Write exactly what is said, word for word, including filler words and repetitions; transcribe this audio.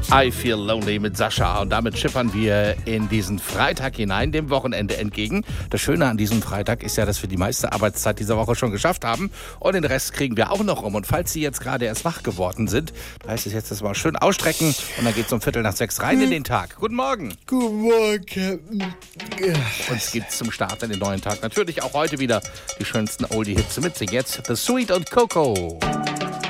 I Feel Lonely mit Sascha. Und damit schippern wir in diesen Freitag hinein, dem Wochenende entgegen. Das Schöne an diesem Freitag ist ja, dass wir die meiste Arbeitszeit dieser Woche schon geschafft haben. Und den Rest kriegen wir auch noch um. Und falls Sie jetzt gerade erst wach geworden sind, heißt es jetzt das mal schön ausstrecken. Und dann geht es um Viertel nach sechs rein in den Tag. Guten Morgen. Guten Morgen, Captain. Uns gibt's zum Start in den neuen Tag natürlich auch heute wieder die schönsten Oldie-Hits mit. Jetzt The Sweet und Coco.